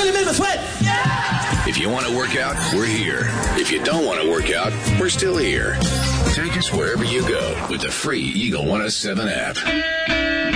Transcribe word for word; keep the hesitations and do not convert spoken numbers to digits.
Really make me sweat. If you want to work out, we're here. If you don't want to work out, we're still here. Take us wherever you go with the free Eagle one oh seven app.